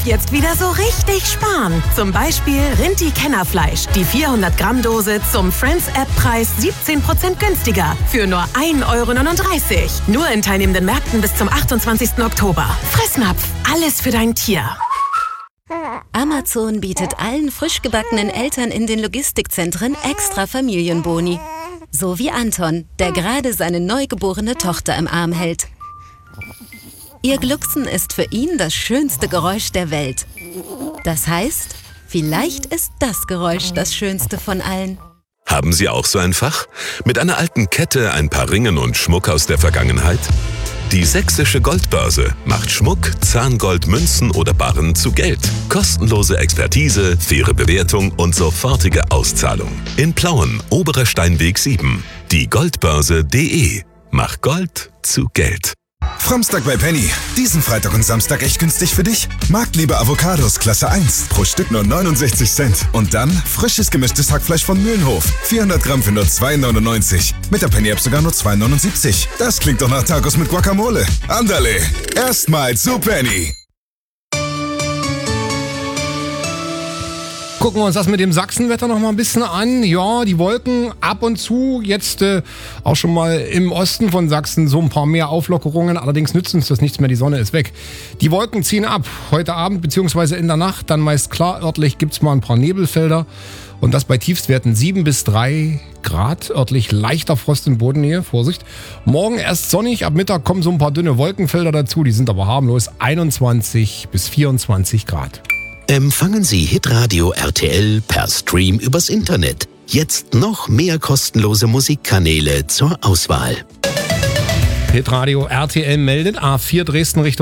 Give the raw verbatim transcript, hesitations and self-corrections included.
jetzt wieder so richtig sparen. Zum Beispiel Rinti-Kennerfleisch. Die vierhundert Gramm Dose zum Friends-App-Preis siebzehn Prozent günstiger. Für nur ein Euro neununddreißig. Nur in teilnehmenden Märkten bis zum achtundzwanzigsten Oktober. Fressnapf. Alles für dein Tier. Amazon bietet allen frisch gebackenen Eltern in den Logistikzentren extra Familienboni. So wie Anton, der gerade seine neugeborene Tochter im Arm hält. Ihr Glucksen ist für ihn das schönste Geräusch der Welt. Das heißt, vielleicht ist das Geräusch das schönste von allen. Haben Sie auch so ein Fach? Mit einer alten Kette, ein paar Ringen und Schmuck aus der Vergangenheit? Die Sächsische Goldbörse macht Schmuck, Zahngold, Münzen oder Barren zu Geld. Kostenlose Expertise, faire Bewertung und sofortige Auszahlung. In Plauen, Oberer Steinweg sieben. Die Goldbörse punkt de. Mach Gold zu Geld. Framstag bei Penny. Diesen Freitag und Samstag echt günstig für dich? Marktliebe Avocados Klasse eins. Pro Stück nur neunundsechzig Cent. Und dann frisches gemischtes Hackfleisch von Mühlenhof. vierhundert Gramm für nur zwei neunundneunzig. Mit der Penny-App sogar nur zwei neunundsiebzig. Das klingt doch nach Tacos mit Guacamole. Andale. Erstmal zu Penny. Gucken wir uns das mit dem Sachsenwetter noch mal ein bisschen an. Ja, die Wolken ab und zu, jetzt äh, auch schon mal im Osten von Sachsen so ein paar mehr Auflockerungen. Allerdings nützt uns das nichts mehr, die Sonne ist weg. Die Wolken ziehen ab, heute Abend bzw. in der Nacht. Dann meist klar, örtlich gibt es mal ein paar Nebelfelder. Und das bei Tiefstwerten sieben bis drei Grad, örtlich leichter Frost in Bodennähe, Vorsicht. Morgen erst sonnig, ab Mittag kommen so ein paar dünne Wolkenfelder dazu, die sind aber harmlos, einundzwanzig bis vierundzwanzig Grad. Empfangen Sie Hitradio R T L per Stream übers Internet. Jetzt noch mehr kostenlose Musikkanäle zur Auswahl. Hitradio R T L meldet A vier Dresden Richtung